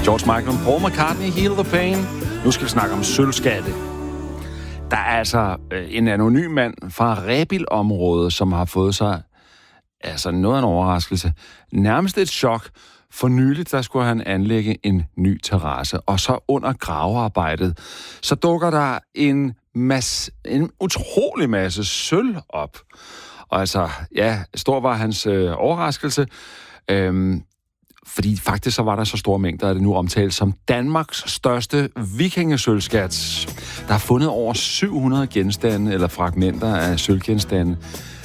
George Michael og Paul McCartney, Heal the Pain. Nu skal vi snakke om sølvskatte. Der er altså en anonym mand fra Rebild-området, som har fået sig noget af en overraskelse. Nærmest et chok. For nyligt, der skulle han anlægge en ny terrasse, og så under gravearbejdet, så dukker der en utrolig masse sølv op. Og altså, ja, stor var hans overraskelse, fordi faktisk så var der så store mængder, at det nu omtales som Danmarks største vikingesølvskat. Der er fundet over 700 genstande eller fragmenter af sølvgenstande.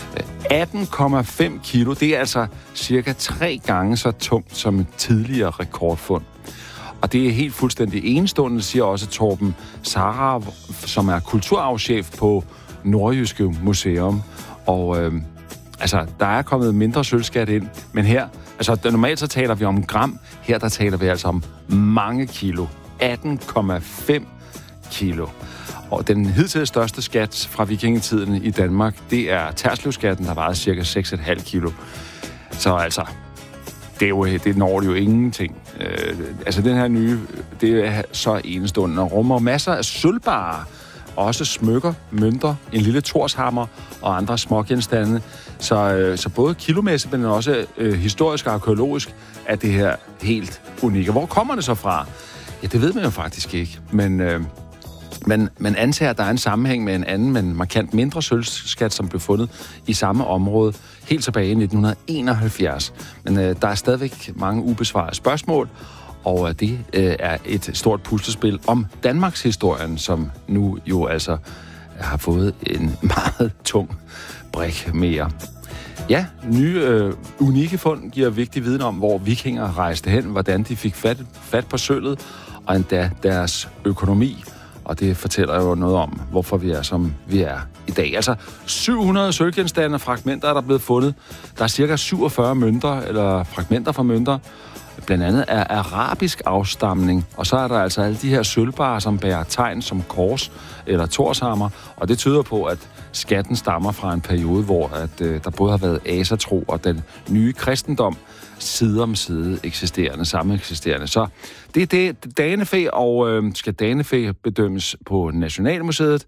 18,5 kilo, det er altså cirka 3 gange så tungt som et tidligere rekordfund. Og det er helt fuldstændig enestående, siger også Torben Sarah, som er kulturarvschef på Nordjyske Museum. Og der er kommet mindre sølvskat ind, men her, normalt så taler vi om gram, her der taler vi altså om mange kilo. 18,5 kilo. Og den hidtil største skat fra vikingetiden i Danmark, det er Terslevskatten, der vejede cirka 6,5 kilo. Så altså, det når det jo ingenting. Den her nye, det er så enestående og rummer masser af sølvbarer, også smykker, mønter, en lille torshammer og andre smågenstande. Så både kilomæssigt, men også historisk og arkeologisk er det her helt unikt. Hvor kommer det så fra? Ja, det ved man jo faktisk ikke, men man antager, at der er en sammenhæng med en anden, men markant mindre sølvskat, som blev fundet i samme område helt tilbage i 1971. Men der er stadigvæk mange ubesvarede spørgsmål, og det er et stort puslespil om Danmarks historien, som nu jo altså har fået en meget tung brik mere. Ja, nye unikke fund giver vigtig viden om, hvor vikinger rejste hen, hvordan de fik fat på sølvet, og endda deres økonomi. Og det fortæller jo noget om, hvorfor vi er, som vi er i dag. Altså 700 sølvgenstande og fragmenter er der blevet fundet. Der er cirka 47 mønter, eller fragmenter fra mønter, blandt andet af arabisk afstamning. Og så er der altså alle de her sølvbarer, som bærer tegn som kors eller torshammer. Og det tyder på, at skatten stammer fra en periode, hvor der både har været asatro og den nye kristendom side om side samme eksisterende. Så det er det danefæ, og skal danefæ bedømmes på Nationalmuseet.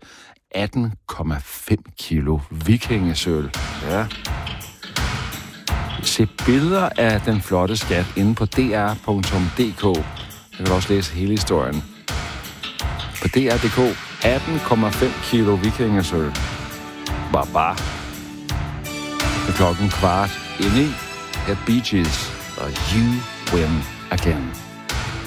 18,5 kilo vikingesølv. Ja. Se billeder af den flotte skat inde på dr.dk. Jeg vil også læse hele historien. På dr.dk. 18,5 kilo vikingesølv. Bare. Det klokken 7:15 at Bee Gees og You Win Again.